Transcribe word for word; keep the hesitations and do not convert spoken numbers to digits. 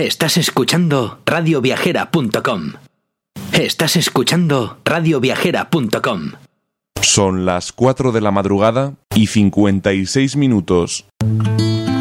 Estás escuchando radio viajera punto com. Estás escuchando radio viajera punto com. Son las cuatro de la madrugada y cincuenta y seis minutos.